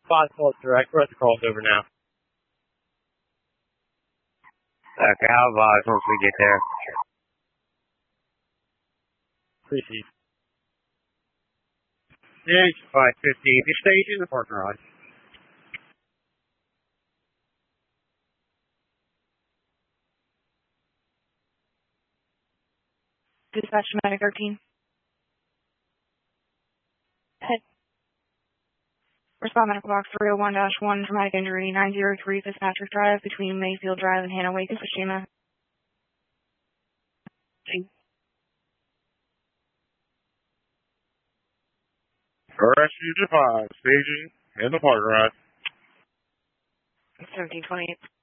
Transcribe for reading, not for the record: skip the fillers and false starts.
5 calls direct. Rest of the calls over now. Okay, I'll advise once we get there. Appreciate it. Next 550, the station, the parking garage. Dispatch Medic 13. Head. Respond Medical Box 301-1, traumatic injury, 903 Fitzpatrick Drive, between Mayfield Drive and Hannah Wake, Fukushima. Rescue 5, staging in the parking garage. 1728.